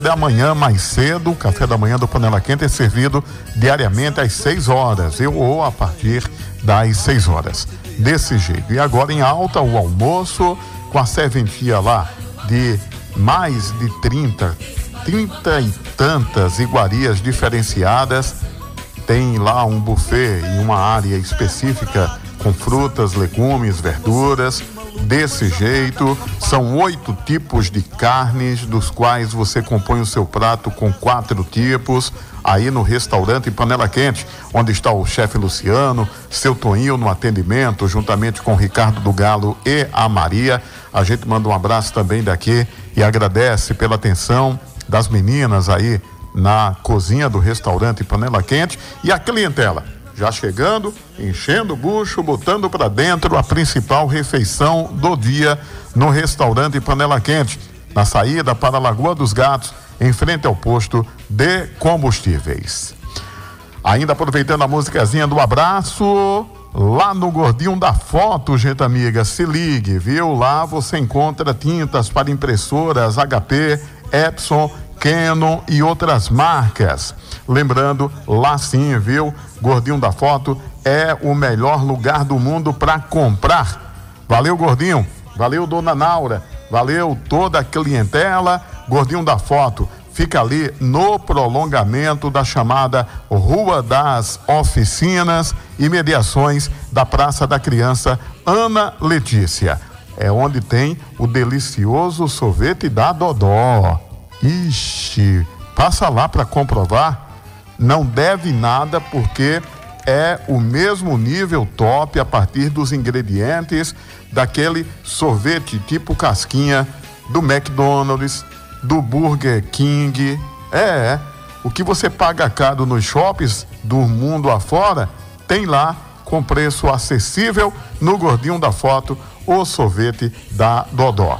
da manhã mais cedo, o café da manhã do Panela Quente é servido diariamente às 6 horas, ou a partir das 6 horas. Desse jeito. E agora em alta o almoço, com a serventia lá de mais de 30 e tantas iguarias diferenciadas. Tem lá um buffet em uma área específica com frutas, legumes, verduras. Desse jeito, são 8 tipos de carnes, dos quais você compõe o seu prato com 4 tipos, aí no restaurante Panela Quente, onde está o chefe Luciano, seu Toninho no atendimento, juntamente com o Ricardo do Galo e a Maria. A gente manda um abraço também daqui e agradece pela atenção das meninas aí na cozinha do restaurante Panela Quente e a clientela já chegando, enchendo o bucho, botando para dentro a principal refeição do dia no restaurante Panela Quente, na saída para a Lagoa dos Gatos, em frente ao posto de combustíveis. Ainda aproveitando a musicazinha do abraço, lá no Gordinho da Foto, gente amiga, se ligue, viu? Lá você encontra tintas para impressoras HP, Epson, Canon e outras marcas. Lembrando, lá sim, viu? Gordinho da Foto é o melhor lugar do mundo para comprar. Valeu, Gordinho. Valeu, dona Naura. Valeu toda a clientela. Gordinho da Foto fica ali no prolongamento da chamada Rua das Oficinas e Mediações da Praça da Criança Ana Letícia. É onde tem o delicioso sorvete da Dodó. Ixi, passa lá para comprovar. Não deve nada, porque é o mesmo nível top a partir dos ingredientes daquele sorvete tipo casquinha do McDonald's, do Burger King. O que você paga caro nos shoppings do mundo afora, tem lá com preço acessível no Gordinho da Foto, o sorvete da Dodó.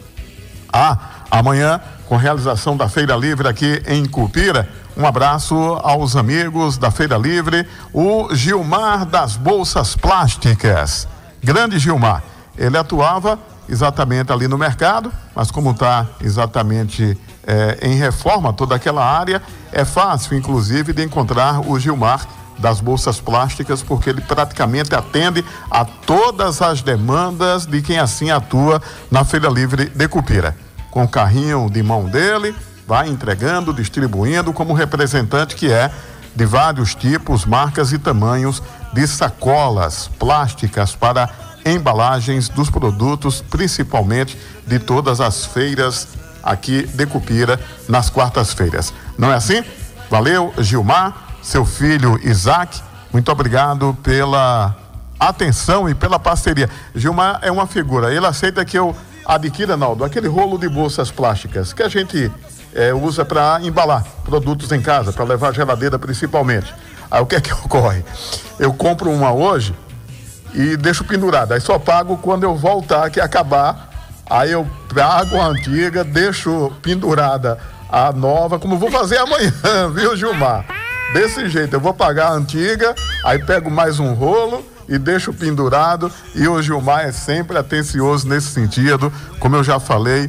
Amanhã, com realização da Feira Livre aqui em Cupira, um abraço aos amigos da Feira Livre, o Gilmar das Bolsas Plásticas. Grande Gilmar, ele atuava exatamente ali no mercado, mas como está exatamente em reforma toda aquela área, é fácil inclusive de encontrar o Gilmar das Bolsas Plásticas, porque ele praticamente atende a todas as demandas de quem assim atua na Feira Livre de Cupira. Com o carrinho de mão dele, vai entregando, distribuindo como representante que é de vários tipos, marcas e tamanhos de sacolas plásticas para embalagens dos produtos, principalmente de todas as feiras aqui de Cupira, nas quartas-feiras. Não é assim? Valeu, Gilmar, seu filho Isaac, muito obrigado pela atenção e pela parceria. Gilmar é uma figura, ele aceita que eu adquira, Naldo, aquele rolo de bolsas plásticas que a gente usa para embalar produtos em casa, para levar à geladeira principalmente. Aí o que é que ocorre? Eu compro uma hoje e deixo pendurada, aí só pago quando eu voltar, que acabar, aí eu trago a antiga, deixo pendurada a nova, como vou fazer amanhã, viu, Gilmar? Desse jeito, eu vou pagar a antiga, aí pego mais um rolo e deixo pendurado, e o Gilmar é sempre atencioso nesse sentido, como eu já falei,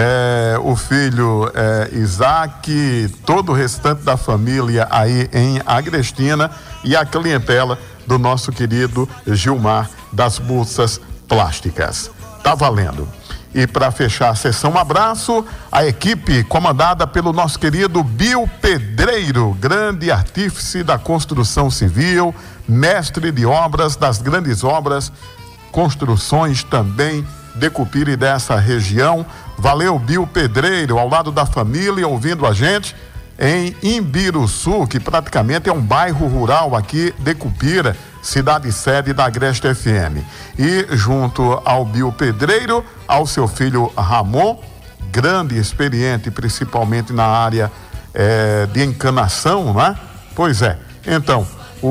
o filho Isaac, todo o restante da família aí em Agrestina e a clientela do nosso querido Gilmar das Bolsas Plásticas. Tá valendo. E para fechar a sessão, um abraço à equipe comandada pelo nosso querido Bill Pedreiro, grande artífice da construção civil, mestre de obras, das grandes obras, construções também de Cupira e dessa região. Valeu, Bill Pedreiro, ao lado da família, ouvindo a gente em Imbiruçu, que praticamente é um bairro rural aqui de Cupira, cidade sede da Agreste FM. E junto ao Bill Pedreiro, ao seu filho Ramon, grande e experiente, principalmente na área de encanação, né? Pois é. Então,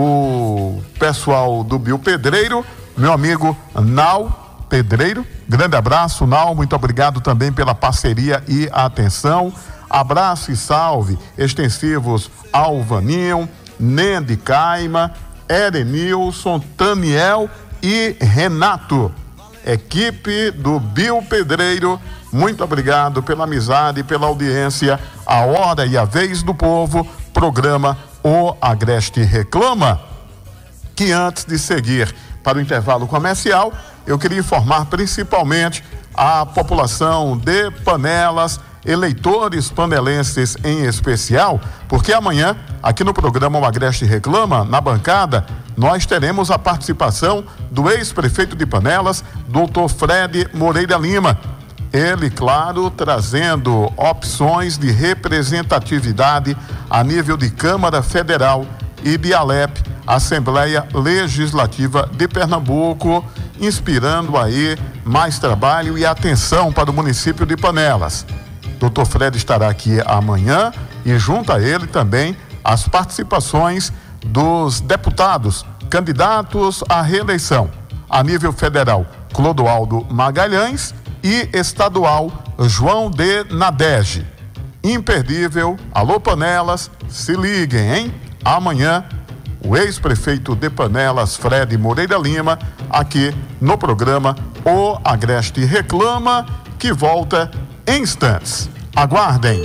o pessoal do Bill Pedreiro, meu amigo Nau Pedreiro, grande abraço, Nau, muito obrigado também pela parceria e atenção. Abraço e salve extensivos Alvaninho, Nendi Caima, Erenilson, Taniel e Renato. Equipe do Bill Pedreiro, muito obrigado pela amizade e pela audiência A Hora e a Vez do Povo, programa O Agreste Reclama. Que antes de seguir para o intervalo comercial, eu queria informar principalmente a população de Panelas, eleitores panelenses em especial, porque amanhã, aqui no programa O Agreste Reclama, na bancada, nós teremos a participação do ex-prefeito de Panelas, Dr. Fred Moreira Lima. Ele, claro, trazendo opções de representatividade a nível de Câmara Federal e de ALEP, Assembleia Legislativa de Pernambuco, inspirando aí mais trabalho e atenção para o município de Panelas. Dr. Fred estará aqui amanhã e junto a ele também as participações dos deputados, candidatos à reeleição a nível federal, Clodoaldo Magalhães, e estadual, João de Nadege. Imperdível, alô Panelas, se liguem, hein? Amanhã, o ex-prefeito de Panelas, Fred Moreira Lima, aqui no programa O Agreste Reclama, que volta em instantes. Aguardem.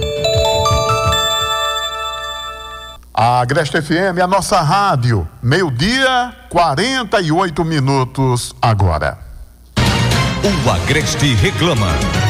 A Agreste FM, a nossa rádio, 12:48 agora. O Agreste Reclama.